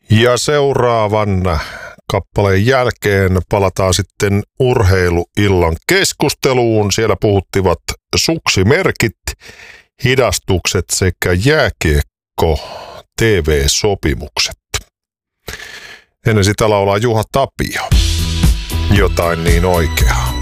Ja seuraavan kappaleen jälkeen palataan sitten urheiluillan keskusteluun. Siellä puhuttivat suksimerkit, hidastukset sekä jääkiekko TV-sopimukset. Ennen sitä laulaa Juha Tapio. Jotain niin oikeaa.